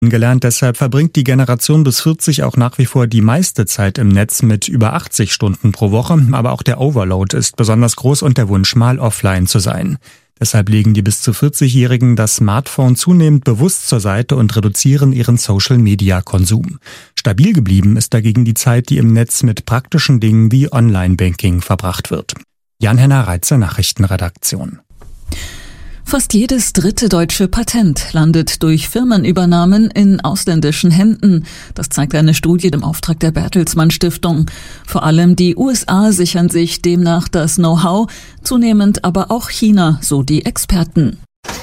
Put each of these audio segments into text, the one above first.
gelernt. Deshalb verbringt die Generation bis 40 auch nach wie vor die meiste Zeit im Netz mit über 80 Stunden pro Woche. Aber auch der Overload ist besonders groß und der Wunsch, mal offline zu sein. Deshalb legen die bis zu 40-Jährigen das Smartphone zunehmend bewusst zur Seite und reduzieren ihren Social-Media-Konsum. Stabil geblieben ist dagegen die Zeit, die im Netz mit praktischen Dingen wie Online-Banking verbracht wird. Jan-Henner Reitzer, Nachrichtenredaktion. Fast jedes dritte deutsche Patent landet durch Firmenübernahmen in ausländischen Händen. Das zeigt eine Studie im Auftrag der Bertelsmann Stiftung. Vor allem die USA sichern sich demnach das Know-how, zunehmend aber auch China, so die Experten.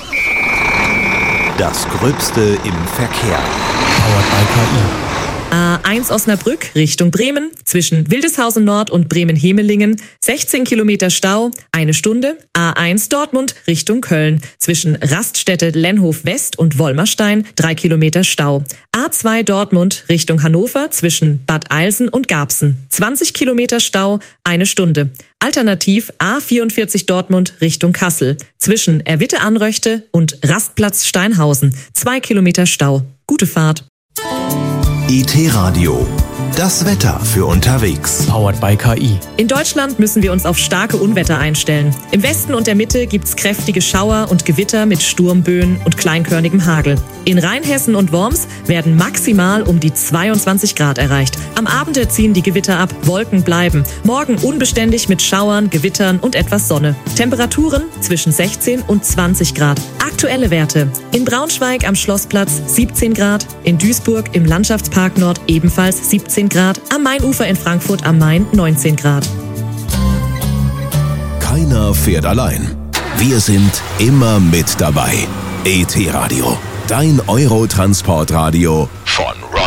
Das Gröbste im Verkehr. Powered by KI. A1 Osnabrück Richtung Bremen, zwischen Wildeshausen Nord und Bremen-Hemelingen, 16 Kilometer Stau, 1 Stunde. A1 Dortmund Richtung Köln, zwischen Raststätte Lenhof West und Wolmerstein, 3 Kilometer Stau. A2 Dortmund Richtung Hannover, zwischen Bad Eilsen und Garbsen, 20 Kilometer Stau, 1 Stunde. Alternativ A44 Dortmund Richtung Kassel, zwischen Erwitte-Anröchte und Rastplatz Steinhausen, 2 Kilometer Stau. Gute Fahrt. IT-Radio. Das Wetter für unterwegs. Powered by KI. In Deutschland müssen wir uns auf starke Unwetter einstellen. Im Westen und der Mitte gibt's kräftige Schauer und Gewitter mit Sturmböen und kleinkörnigem Hagel. In Rheinhessen und Worms werden maximal um die 22 Grad erreicht. Am Abend ziehen die Gewitter ab, Wolken bleiben. Morgen unbeständig mit Schauern, Gewittern und etwas Sonne. Temperaturen zwischen 16 und 20 Grad. Aktuelle Werte. In Braunschweig am Schlossplatz 17 Grad, in Duisburg im Landschaftspark Nord ebenfalls 17 Grad, am Mainufer in Frankfurt am Main 19 Grad. Keiner fährt allein. Wir sind immer mit dabei. ET-Radio, dein Eurotransportradio von